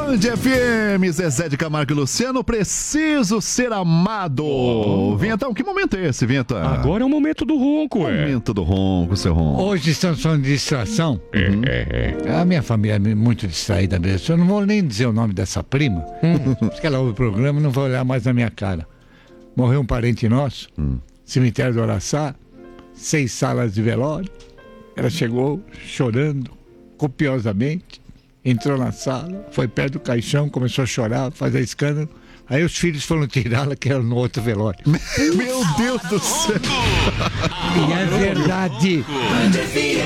Band FM, Zezé de Camargo e Luciano, preciso ser amado. Vinhetão, que momento é esse, Vinhetão? Agora é o momento do ronco, Momento do ronco, seu ronco. Hoje estamos falando de distração. A minha família é muito distraída mesmo. Eu não vou nem dizer o nome dessa prima, porque ela ouve o programa e não vai olhar mais na minha cara. Morreu um parente nosso, cemitério do Araçá, 6 salas de velório. Ela chegou chorando copiosamente, entrou na sala, foi perto do caixão, começou a chorar, fazer escândalo. Aí os filhos foram tirá-la, que era no outro velório. Meu Deus do céu! E é verdade.